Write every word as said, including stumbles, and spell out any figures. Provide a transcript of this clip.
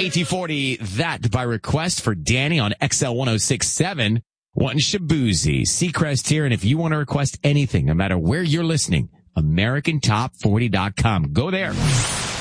eighteen forty, that by request for Danny on X L one oh six point seven. Wanting Shabuzi, Seacrest here, and if you want to request anything, no matter where you're listening, American Top forty dot com. Go there.